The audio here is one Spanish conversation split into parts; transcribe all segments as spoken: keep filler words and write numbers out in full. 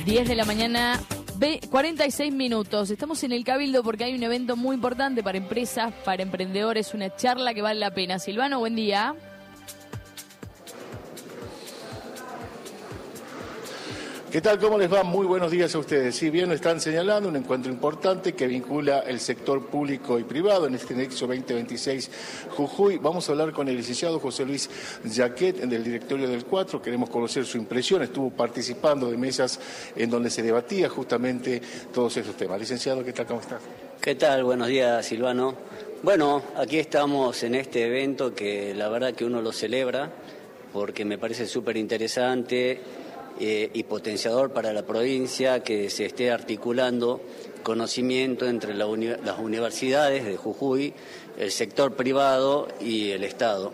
diez de la mañana, cuarenta y seis minutos. Estamos en el Cabildo porque hay un evento muy importante para empresas, para emprendedores, una charla que vale la pena. Silvano, buen día. ¿Qué tal? ¿Cómo les va? Muy buenos días a ustedes. Si bien lo están señalando, un encuentro importante que vincula el sector público y privado en este Nexo veinte veintiséis Jujuy. Vamos a hablar con el licenciado José Luis Jaquet del directorio del cuatro. Queremos conocer su impresión. Estuvo participando de mesas en donde se debatía justamente todos esos temas. Licenciado, ¿qué tal? ¿Cómo estás? ¿Qué tal? Buenos días, Silvano. Bueno, aquí estamos en este evento que la verdad que uno lo celebra porque me parece súper interesante. Eh, y potenciador para la provincia que se esté articulando conocimiento entre la uni las universidades de Jujuy, el sector privado y el Estado.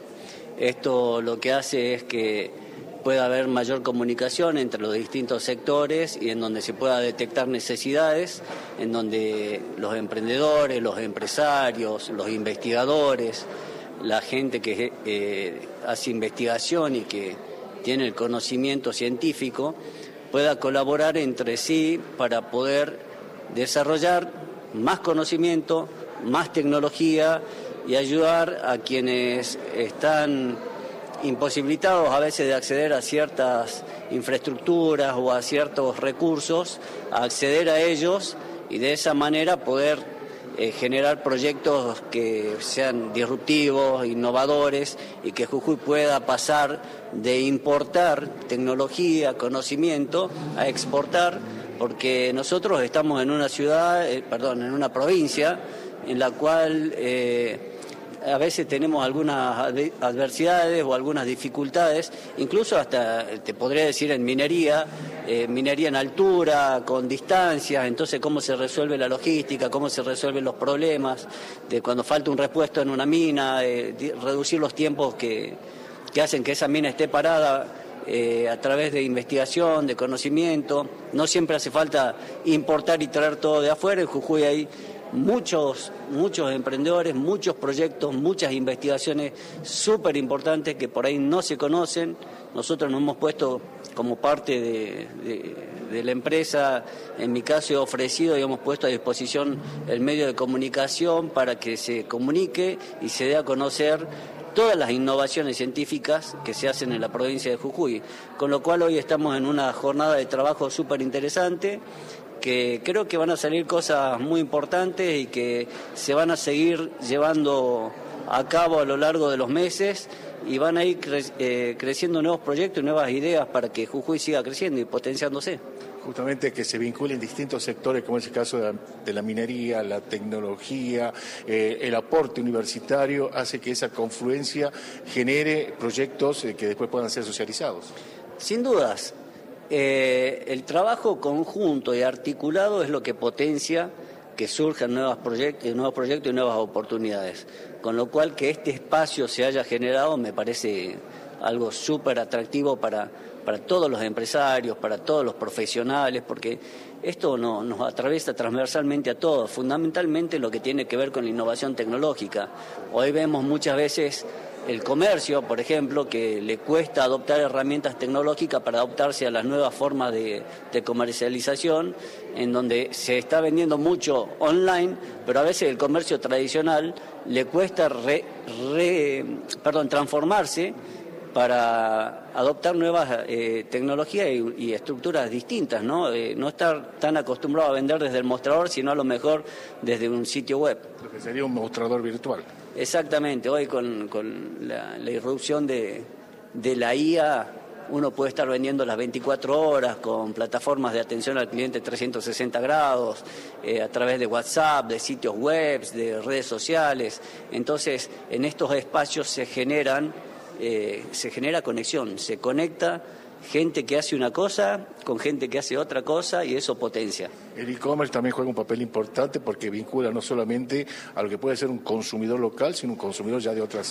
Esto lo que hace es que pueda haber mayor comunicación entre los distintos sectores y en donde se pueda detectar necesidades, en donde los emprendedores, los empresarios, los investigadores, la gente que eh, hace investigación y que tiene el conocimiento científico, pueda colaborar entre sí para poder desarrollar más conocimiento, más tecnología y ayudar a quienes están imposibilitados a veces de acceder a ciertas infraestructuras o a ciertos recursos, a acceder a ellos y de esa manera poder Eh, generar proyectos que sean disruptivos, innovadores y que Jujuy pueda pasar de importar tecnología, conocimiento, a exportar, porque nosotros estamos en una ciudad, eh, perdón, en una provincia en la cual eh, a veces tenemos algunas adversidades o algunas dificultades, incluso hasta, te podría decir, en minería, eh, minería en altura, con distancias, entonces cómo se resuelve la logística, cómo se resuelven los problemas, de cuando falta un repuesto en una mina, eh, reducir los tiempos que, que hacen que esa mina esté parada eh, a través de investigación, de conocimiento. No siempre hace falta importar y traer todo de afuera, en Jujuy hay muchos, muchos emprendedores, muchos proyectos, muchas investigaciones súper importantes que por ahí no se conocen. Nosotros nos hemos puesto como parte de, de, de la empresa, en mi caso he ofrecido y hemos puesto a disposición el medio de comunicación para que se comunique y se dé a conocer todas las innovaciones científicas que se hacen en la provincia de Jujuy. Con lo cual hoy estamos en una jornada de trabajo súper interesante, que creo que van a salir cosas muy importantes y que se van a seguir llevando a cabo a lo largo de los meses y van a ir cre eh, creciendo nuevos proyectos y nuevas ideas para que Jujuy siga creciendo y potenciándose. Justamente que se vinculen distintos sectores, como es el caso de la, de la minería, la tecnología, eh, el aporte universitario, hace que esa confluencia genere proyectos eh, que después puedan ser socializados. Sin dudas. Eh, el trabajo conjunto y articulado es lo que potencia que surjan nuevos proyectos, nuevos proyectos y nuevas oportunidades. Con lo cual que este espacio se haya generado me parece algo súper atractivo para, para todos los empresarios, para todos los profesionales, porque esto no, nos atraviesa transversalmente a todos, fundamentalmente lo que tiene que ver con la innovación tecnológica. Hoy vemos muchas veces el comercio, por ejemplo, que le cuesta adoptar herramientas tecnológicas para adaptarse a las nuevas formas de, de comercialización, en donde se está vendiendo mucho online, pero a veces el comercio tradicional le cuesta re, re, perdón, transformarse para adoptar nuevas eh, tecnologías y, y estructuras distintas, ¿no? Eh, no estar tan acostumbrado a vender desde el mostrador, sino a lo mejor desde un sitio web. Lo que sería un mostrador virtual. Exactamente, hoy con, con la, la irrupción de, de la I A, uno puede estar vendiendo las veinticuatro horas con plataformas de atención al cliente trescientos sesenta grados, eh, a través de WhatsApp, de sitios web, de redes sociales. Entonces, en estos espacios se generan, eh, se genera conexión, se conecta gente que hace una cosa con gente que hace otra cosa y eso potencia. El e-commerce también juega un papel importante porque vincula no solamente a lo que puede ser un consumidor local, sino un consumidor ya de otras